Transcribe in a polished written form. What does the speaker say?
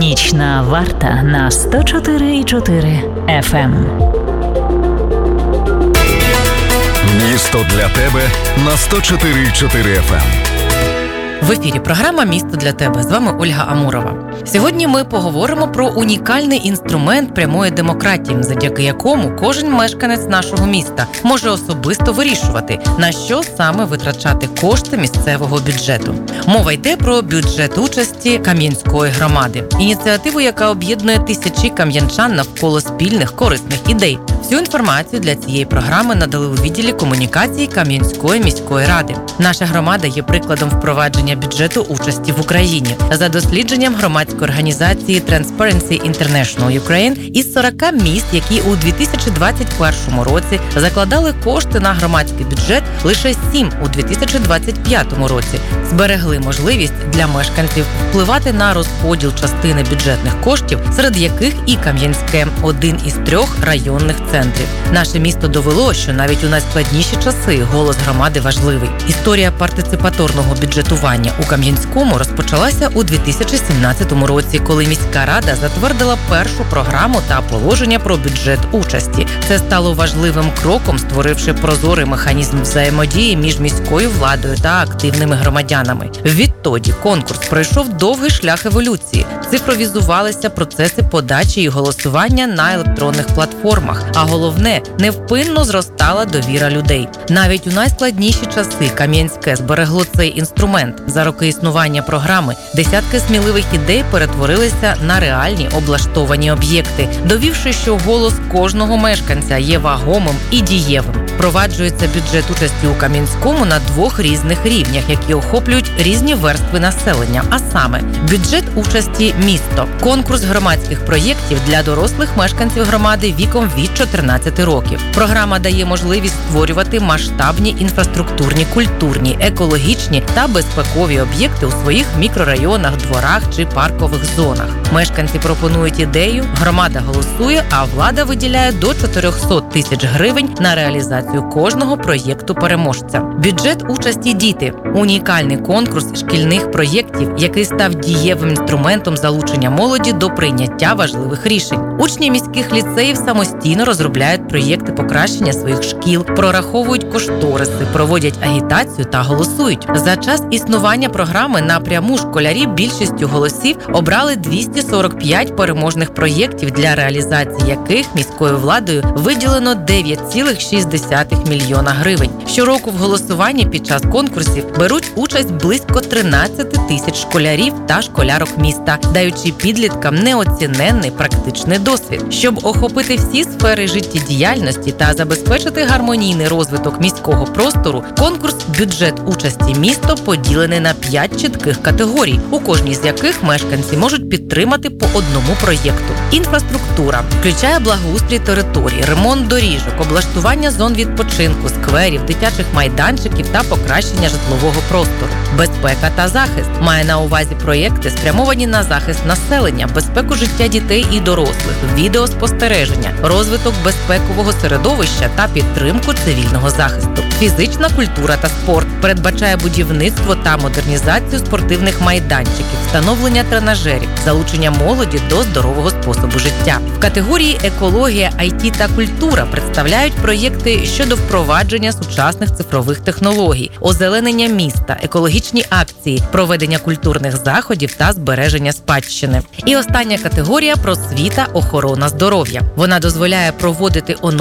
Нічна варта на 104,4 FM. Місто для тебе на 104,4 FM. В ефірі програма «Місто для тебе». З вами Ольга Амурова. Сьогодні ми поговоримо про унікальний інструмент прямої демократії, завдяки якому кожен мешканець нашого міста може особисто вирішувати, на що саме витрачати кошти місцевого бюджету. Мова йде про бюджет участі Кам'янської громади. Ініціативу, яка об'єднує тисячі кам'янчан навколо спільних корисних ідей. Всю інформацію для цієї програми надали у відділі комунікації Кам'янської міської ради. Наша громада є прикладом впровадження бюджету участі в Україні. За дослідженням громадської організації Transparency International Ukraine, із 40 міст, які у 2021 році закладали кошти на громадський бюджет, лише 7 у 2025 році зберегли можливість для мешканців впливати на розподіл частини бюджетних коштів, серед яких і Кам'янське – один із 3 районних центрів. Наше місто довело, що навіть у найскладніші часи голос громади важливий. Історія партиципаторного бюджетування у Кам'янському розпочалася у 2017 році, коли міська рада затвердила першу програму та положення про бюджет участі. Це стало важливим кроком, створивши прозорий механізм взаємодії між міською владою та активними громадянами. Відтоді конкурс пройшов довгий шлях еволюції. Цифровізувалися процеси подачі і голосування на електронних платформах, а головне – невпинно зростала довіра людей. Навіть у найскладніші часи Кам'янське зберегло цей інструмент. За роки існування програми десятки сміливих ідей перетворилися на реальні облаштовані об'єкти, довівши, що голос кожного мешканця є вагомим і дієвим. Впроваджується бюджет участі у Кам'янському на 2 різних рівнях, які охоплюють різні верстви населення, а саме бюджет участі місто, конкурс громадських проєктів для дорослих мешканців громади віком від 14 років. Програма дає можливість створювати масштабні інфраструктурні, культурні, екологічні та безпекові об'єкти у своїх мікрорайонах, дворах чи паркових зонах. Мешканці пропонують ідею, громада голосує, а влада виділяє до 400 тисяч гривень на реалізацію кожного проєкту-переможця. Бюджет участі діти – унікальний конкурс шкільних проєктів, який став дієвим інструментом залучення молоді до прийняття важливих рішень. Учні міських ліцеїв самостійно розробляють проєкти покращення своїх шкіл, прораховують кошториси, проводять агітацію та голосують. За час існування програми напряму школярі більшістю голосів обрали 245 переможних проєктів, для реалізації яких міською владою виділено 9,6 мільйона гривень. Щороку в голосуванні під час конкурсів беруть участь близько 13 тисяч школярів та школярок міста, даючи підліткам неоціненний практичний досвід. Щоб охопити всі сфери життєдіяльності та забезпечити гармонійний розвиток міського простору, конкурс «Бюджет участі місто» поділений на 5 чітких категорій, у кожній з яких мешканці можуть підтримати по одному проєкту. Інфраструктура включає благоустрій територій, ремонт доріжок, облаштування зон відпочинку, скверів, дитячих майданчиків та покращення житлового простору. Безпека та захист має на увазі проєкти, спрямовані на захист населення, безпеку життя дітей і дорослих, відеоспостереження, розвиток безпекового середовища та підтримку цивільного захисту. Фізична культура та спорт передбачає будівництво та модернізацію спортивних майданчиків, встановлення тренажерів, залучення молоді до здорового способу життя. В категорії екологія, IT та культура представляють проєкти щодо впровадження сучасних цифрових технологій, озеленення міста, екологічні акції, проведення культурних заходів та збереження спадщини. І остання категорія – просвіта, охорона здоров'я. Вона дозволяє проводити